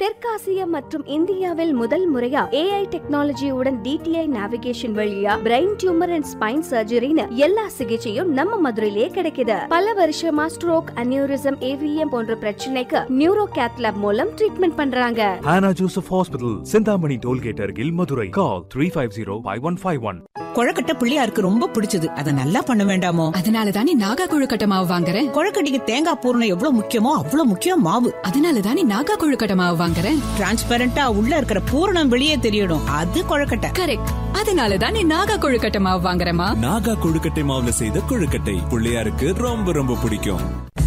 தெற்காசியா மற்றும் இந்தியாவில் முதல் முறையா AI டெக்னாலஜியுடன் DTI நேவிகேஷன் வழியா பிரெயின் டியூமர் அண்ட் ஸ்பைன் சர்ஜரின்னு எல்லா சிகிச்சையும் நம்ம மதுரையிலே கிடைக்குது. பல வருஷமா ஸ்ட்ரோக், அனியூரிசம், AVM போன்ற பிரச்சனைக்கு நியூரோ கேத்லாப் மூலம் ட்ரீட்மெண்ட் பண்றாங்க. Hannah Joseph Hospital, Chintamani tollgate அருகில், மதுரை. Call 350-5151. கொழக்கட்டை பிள்ளையாருக்கு ரொம்ப பிடிச்சது. அத நல்லா பண்ண வேண்டாமோ? அதனாலதானே நாகா கொழுக்கட்டை மாவு வாங்குறேன். கொழக்கட்டைக்கு தேங்காய் பூரணம் எவ்வளவு முக்கியமோ அவ்வளவு முக்கியம் மாவு. அதனாலதானே நாகா கொழுக்கட்டை மாவு வாங்குறேன். டிரான்ஸ்பரண்டா உள்ள இருக்கிற பூரணம் வெளியே தெரியணும். அது கொழக்கட்டை. கரெக்ட். அதனாலதானே நாகா கொழுக்கட்டை மாவு வாங்குறேமா. நாகா கொழுக்கட்டை மாவுல செய்த கொழுக்கட்டை பிள்ளையாருக்கு ரொம்ப ரொம்ப பிடிக்கும்.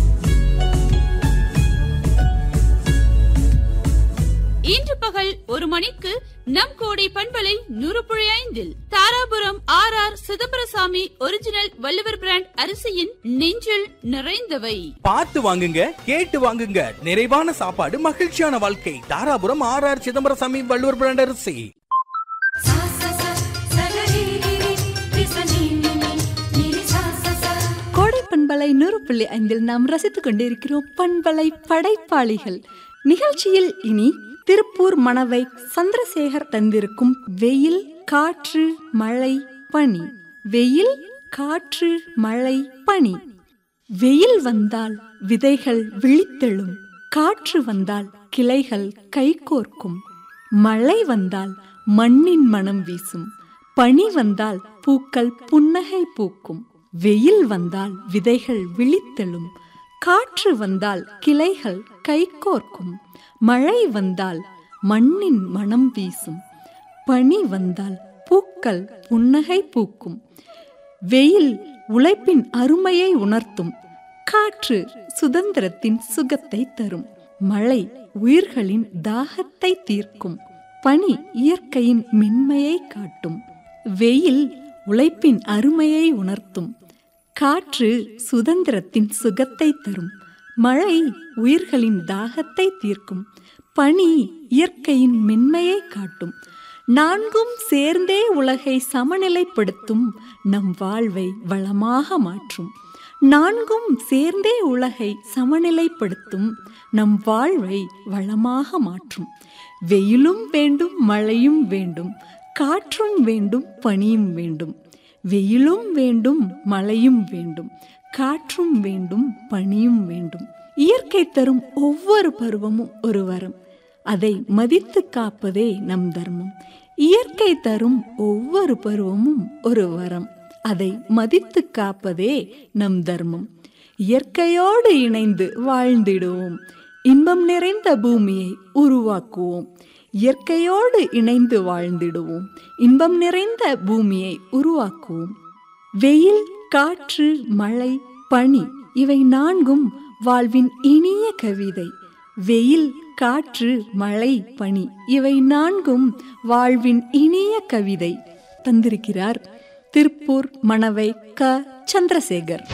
இன்று பகல் 1 மணிக்கு நம் கோடை பண்பலை 100.5 Dharapuram RR Chidambarasamy original Valluvar brand அரிசியின் நெஞ்சில் நிறைந்தவை. பார்த்து வாங்குங்க, கேட்டு வாங்குங்க. நிறைவான சாப்பாடு, மகிழ்ச்சியான வாழ்க்கை. தாராபுரம் RR சிதம்பரசாமி வள்ளுவர் பிராண்ட் அரிசி. கோடை பண்பலை 100.5 நாம் ரசித்துக் கொண்டிருக்கிறோம் பண்பலை படைப்பாளிகள் நிகழ்ச்சியில். இனி திருப்பூர் மணவை சந்திரசேகர் தந்திருக்கும் வெயில், காற்று, மழை, பனி. வெயில், காற்று, மழை, பனி. வெயில் வந்தால் விதைகள் விழித்தெழும், காற்று வந்தால் கிளைகள் கைகோர்க்கும், மழை வந்தால் மண்ணின் மனம் வீசும், பனி வந்தால் பூக்கள் புன்னகை பூக்கும். வெயில் வந்தால் விதைகள் விழித்தெழும், காற்று வந்தால் கிளைகள் கைகோர்க்கும், மழை வந்தால் மண்ணின் மனம் வீசும், பனி வந்தால் பூக்கள் புன்னகை பூக்கும். வெயில் உழைப்பின் அருமையை உணர்த்தும், காற்று சுதந்திரத்தின் சுகத்தை தரும், மழை உயிர்களின் தாகத்தை தீர்க்கும், பனி இயற்கையின் மென்மையை காட்டும். வெயில் உழைப்பின் அருமையை உணர்த்தும், காற்று சுதந்திரத்தின் சுகத்தை தரும், மழை உயிர்களின் தாகத்தை தீர்க்கும், பனி இயற்கையின் மென்மையை காட்டும். நான்கும் சேர்ந்தே உலகை சமநிலைப்படுத்தும், நம் வாழ்வை வளமாக மாற்றும். நான்கும் சேர்ந்தே உலகை சமநிலைப்படுத்தும், நம் வாழ்வை வளமாக மாற்றும். வெயிலும் வேண்டும், மழையும் வேண்டும், காற்றும் வேண்டும், பனியும் வேண்டும். வெயிலும் வேண்டும், மழையும் வேண்டும், காற்றும் வேண்டும், பனியும் வேண்டும். இயற்கை தரும் ஒவ்வொரு பருவமும் ஒரு வரம், அதை மதித்து காப்பதே நம் தர்மம். இயற்கை தரும் ஒவ்வொரு பருவமும் ஒரு வரம், அதை மதித்து காப்பதே நம் தர்மம். இயற்கையோடு இணைந்து வாழ்ந்திடுவோம், இன்பம் நிறைந்த பூமியை உருவாக்குவோம். இயற்கையோடு இணைந்து வாழ்ந்திடுவோம், இன்பம் நிறைந்த பூமியை உருவாக்குவோம். வெயில், காற்று, மழை, பனி இவை நான்கும் வாழ்வின் இனிய கவிதை. வெயில், காற்று, மழை, பனி இவை நான்கும் வாழ்வின் இனிய கவிதை தந்திருக்கிறார் திருப்பூர் மணவை சந்திரசேகர்.